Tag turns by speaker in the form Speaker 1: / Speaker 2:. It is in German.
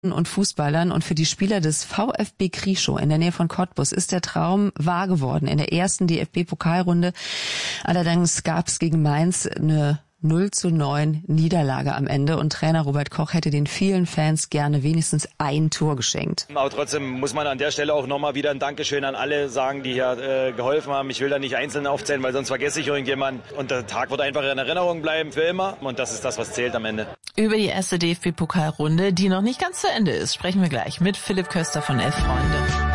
Speaker 1: und Fußballern und für die Spieler des VfB Krieschow in der Nähe von Cottbus ist der Traum wahr geworden. In der ersten DFB-Pokalrunde allerdings gab es gegen Mainz eine 0:9 Niederlage am Ende und Trainer Robert Koch hätte den vielen Fans gerne wenigstens ein Tor geschenkt.
Speaker 2: Aber trotzdem muss man an der Stelle auch nochmal wieder ein Dankeschön an alle sagen, die hier geholfen haben. Ich will da nicht einzeln aufzählen, weil sonst vergesse ich irgendjemanden. Und der Tag wird einfach in Erinnerung bleiben für immer. Und das ist das, was zählt am Ende.
Speaker 3: Über die erste DFB-Pokalrunde, die noch nicht ganz zu Ende ist, sprechen wir gleich mit Philipp Köster von Elf Freunde.